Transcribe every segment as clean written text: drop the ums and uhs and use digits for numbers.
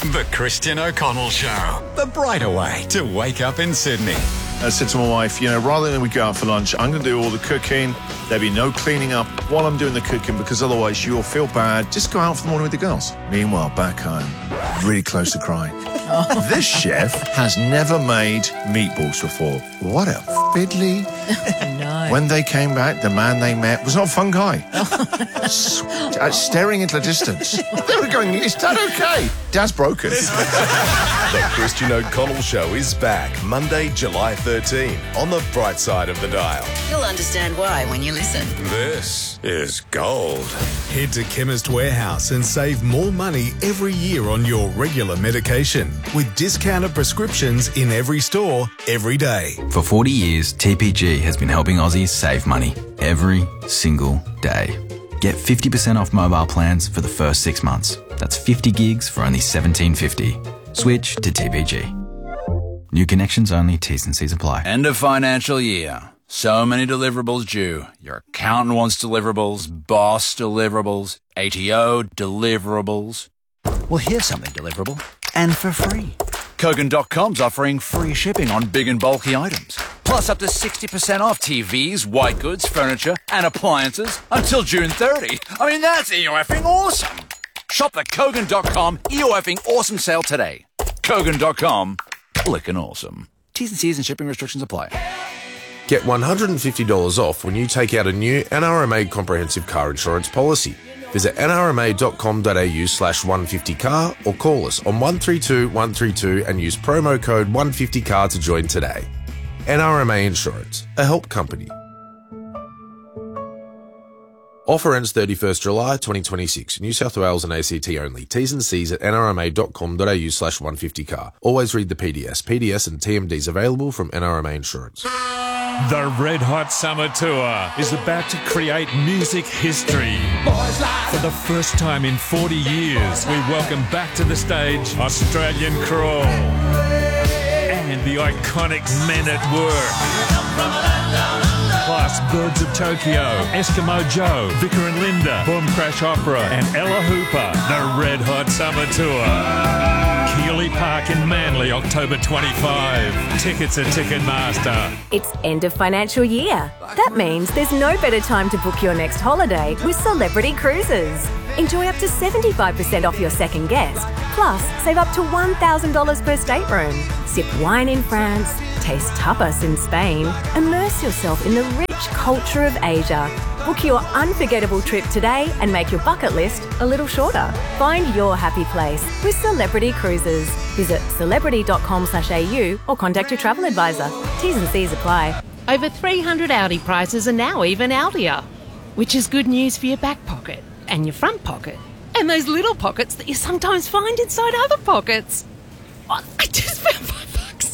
The Christian O'Connell Show. The brighter way to wake up in Sydney. I said to my wife, rather than we go out for lunch, I'm going to do all the cooking. There'll be no cleaning up while I'm doing the cooking because otherwise you'll feel bad. Just go out for the morning with the girls. Meanwhile, back home, really close to crying. This chef has never made meatballs before. What a fiddly. No. When they came back, the man they met was not a fun guy. Staring into the distance. They were going, is that okay? Dad's broken. The Christian O'Connell Show is back Monday, July 13 on the bright side of the dial. You'll understand why when you listen. This is gold. Head to Chemist Warehouse and save more money every year on your regular medication with discounted prescriptions in every store, every day. For 40 years, TPG has been helping Aussies save money every single day. Get 50% off mobile plans for the first 6 months. That's 50 gigs for only $17.50. Switch to TPG. New connections only, T's and C's apply. End of financial year. So many deliverables due. Your accountant wants deliverables, boss deliverables, ATO deliverables. Well, here's something deliverable and for free. Kogan.com's offering free shipping on big and bulky items. Plus up to 60% off TVs, white goods, furniture and appliances until June 30. I mean, that's EOFing awesome. Shop the Kogan.com EOFing awesome sale today. Kogan.com, clickin' awesome. T's and C's and shipping restrictions apply. Get $150 off when you take out a new NRMA comprehensive car insurance policy. Visit nrma.com.au/150car or call us on 132 132 and use promo code 150car to join today. NRMA Insurance, a help company. Offer ends 31st July 2026. New South Wales and ACT only. T's and C's at nrma.com.au/150car. Always read the PDS. PDS and TMDs available from NRMA Insurance. The Red Hot Summer Tour is about to create music history. For the first time in 40 years, we welcome back to the stage Australian Crawl and the iconic Men at Work. Plus Birds of Tokyo, Eskimo Joe, Vicar and Linda, Boom Crash Opera and Ella Hooper. The Red Hot Summer Tour. Keeley Park in Manly, October 25. Tickets at Ticketmaster. It's end of financial year. That means there's no better time to book your next holiday with Celebrity Cruises. Enjoy up to 75% off your second guest. Plus, save up to $1,000 per stateroom. Sip wine in France, taste tapas in Spain, immerse yourself in the rich culture of Asia. Book your unforgettable trip today and make your bucket list a little shorter. Find your happy place with Celebrity Cruises. Visit celebrity.com/au or contact your travel advisor. T's and C's apply. Over 300 Audi prizes are now even Audier, which is good news for your back pocket and your front pocket and those little pockets that you sometimes find inside other pockets. Oh, I just found $5.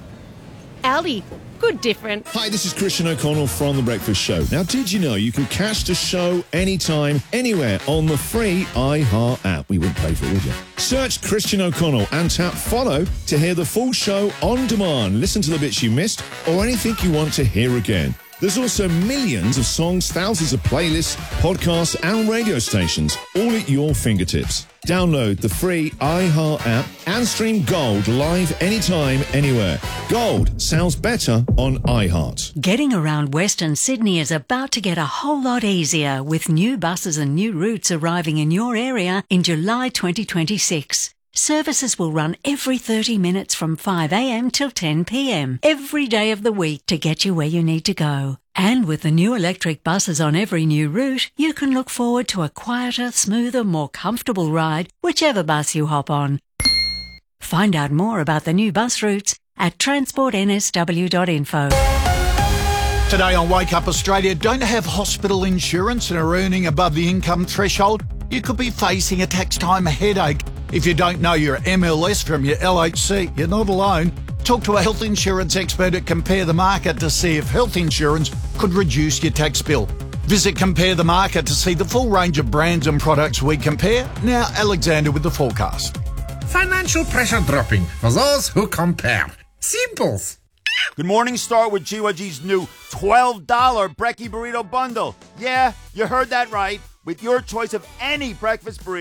Audi. Good different. Hi, this is Christian O'Connell from The Breakfast Show. Now, did you know you can catch the show anytime, anywhere on the free iHeart app? We wouldn't pay for it, would you? Search Christian O'Connell and tap follow to hear the full show on demand. Listen to the bits you missed or anything you want to hear again. There's also millions of songs, thousands of playlists, podcasts and radio stations, all at your fingertips. Download the free iHeart app and stream Gold live anytime, anywhere. Gold sounds better on iHeart. Getting around Western Sydney is about to get a whole lot easier with new buses and new routes arriving in your area in July 2026. Services will run every 30 minutes from 5 a.m. till 10 p.m. every day of the week to get you where you need to go. And with the new electric buses on every new route, you can look forward to a quieter, smoother, more comfortable ride, whichever bus you hop on. Find out more about the new bus routes at transportnsw.info. Today on Wake Up Australia, don't have hospital insurance and are earning above the income threshold? You could be facing a tax time headache. If you don't know your MLS from your LHC, you're not alone. Talk to a health insurance expert at Compare the Market to see if health insurance could reduce your tax bill. Visit Compare the Market to see the full range of brands and products we compare. Now, Alexander with the forecast. Financial pressure dropping for those who compare. Simples. Good morning, start with GYG's new $12 Brekkie Burrito Bundle. Yeah, you heard that right. With your choice of any breakfast burrito,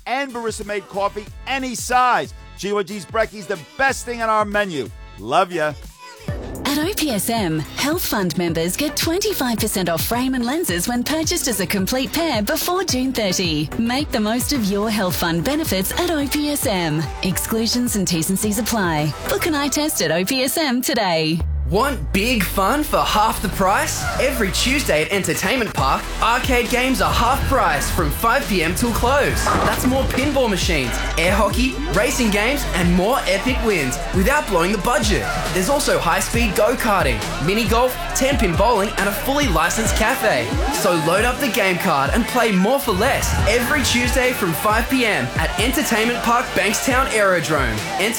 and barista-made coffee any size. GYG's Brekkies, the best thing on our menu. Love ya. At OPSM, Health Fund members get 25% off frame and lenses when purchased as a complete pair before June 30. Make the most of your Health Fund benefits at OPSM. Exclusions and T's and C's apply. Book an eye test at OPSM today. Want big fun for half the price? Every Tuesday at Entertainment Park, arcade games are half price from 5 p.m. till close. That's more pinball machines, air hockey, racing games, and more epic wins without blowing the budget. There's also high-speed go-karting, mini golf, 10-pin bowling, and a fully licensed cafe. So load up the game card and play more for less every Tuesday from 5 p.m. at Entertainment Park Bankstown Aerodrome.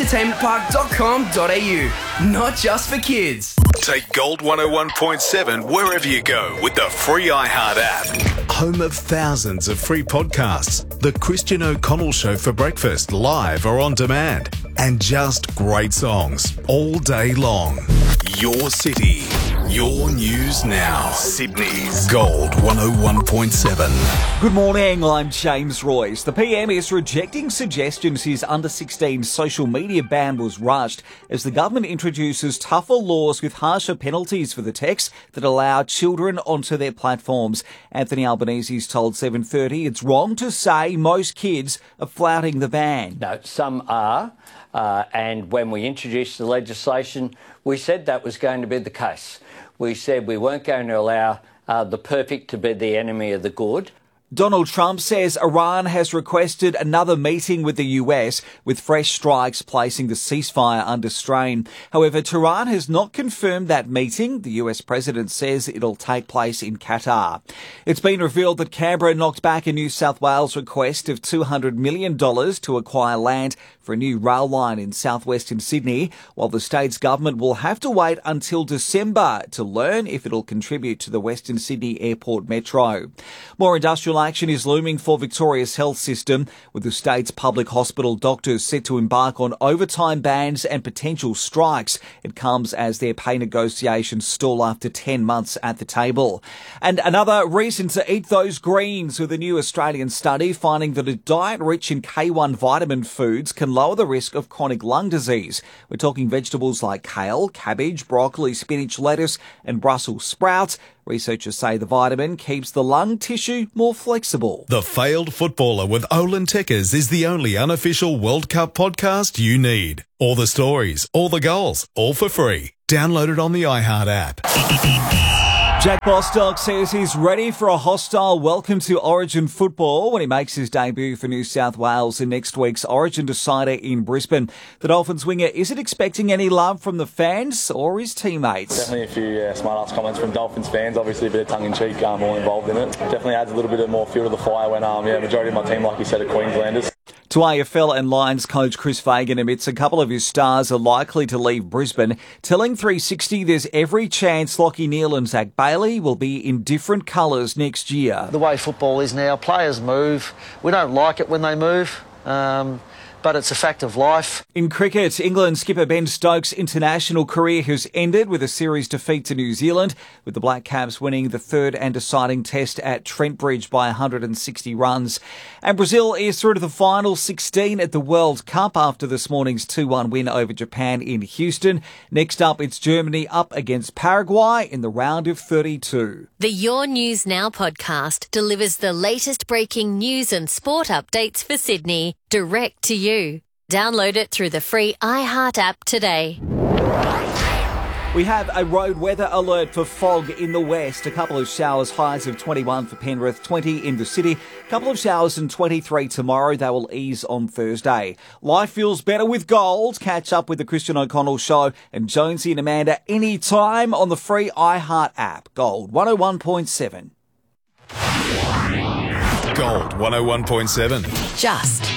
entertainmentpark.com.au. Not just for kids. Take Gold 101.7 wherever you go with the free iHeart app. Home of thousands of free podcasts. The Christian O'Connell Show for breakfast, live or on demand. And just great songs all day long. Your city. Your news now. Sydney's Gold 101.7. Good morning, I'm James Royce. The PM is rejecting suggestions his under-16 social media ban was rushed as the government introduces tougher laws with harsher penalties for the texts that allow children onto their platforms. Anthony Albanese's told 7:30 it's wrong to say most kids are flouting the ban. No, some are. And when we introduced the legislation, we said that was going to be the case. We said we weren't going to allow the perfect to be the enemy of the good. Donald Trump says Iran has requested another meeting with the US, with fresh strikes placing the ceasefire under strain. However, Tehran has not confirmed that meeting. The US president says it'll take place in Qatar. It's been revealed that Canberra knocked back a New South Wales request of $200 million to acquire land for a new rail line in southwestern Sydney, while the state's government will have to wait until December to learn if it'll contribute to the Western Sydney Airport Metro. More industrial action is looming for Victoria's health system, with the state's public hospital doctors set to embark on overtime bans and potential strikes. It comes as their pay negotiations stall after 10 months at the table. And another reason to eat those greens, with a new Australian study finding that a diet rich in K1 vitamin foods can lower the risk of chronic lung disease. We're talking vegetables like kale, cabbage, broccoli, spinach, lettuce and Brussels sprouts. Researchers say the vitamin keeps the lung tissue more flexible. The Failed Footballer with Olin Tekkers is the only unofficial World Cup podcast you need. All the stories, all the goals, all for free. Download it on the iHeart app. Jack Bostock says he's ready for a hostile welcome to Origin football when he makes his debut for New South Wales in next week's Origin decider in Brisbane. The Dolphins winger isn't expecting any love from the fans or his teammates. Definitely a few smart-ass comments from Dolphins fans. Obviously a bit of tongue-in-cheek all involved in it. Definitely adds a little bit more fuel to the fire when majority of my team, like you said, are Queenslanders. To AFL and Lions coach Chris Fagan admits a couple of his stars are likely to leave Brisbane, telling 360 there's every chance Lachie Neale and Zach Bailey will be in different colours next year. The way football is now, players move. We don't like it when they move. But it's a fact of life. In cricket, England skipper Ben Stokes' international career has ended with a series defeat to New Zealand, with the Black Caps winning the third and deciding test at Trent Bridge by 160 runs. And Brazil is through to the final 16 at the World Cup after this morning's 2-1 win over Japan in Houston. Next up, it's Germany up against Paraguay in the round of 32. The Your News Now podcast delivers the latest breaking news and sport updates for Sydney direct to you. Download it through the free iHeart app today. We have a road weather alert for fog in the west. A couple of showers, highs of 21 for Penrith, 20 in the city. A couple of showers and 23 tomorrow. They will ease on Thursday. Life feels better with gold. Catch up with the Christian O'Connell Show and Jonesy and Amanda anytime on the free iHeart app. Gold 101.7. Gold 101.7. Just